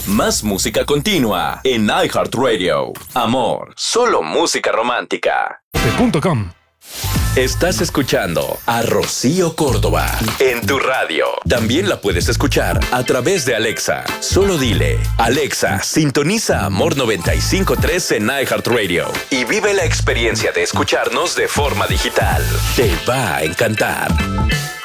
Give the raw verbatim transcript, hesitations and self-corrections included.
Más música continua en iHeartRadio. Amor, solo música romántica. punto com. Estás escuchando a Rocío Córdoba en tu radio. También la puedes escuchar a través de Alexa. Solo dile, Alexa, sintoniza Amor noventa y cinco punto tres en iHeartRadio y vive la experiencia de escucharnos de forma digital. Te va a encantar.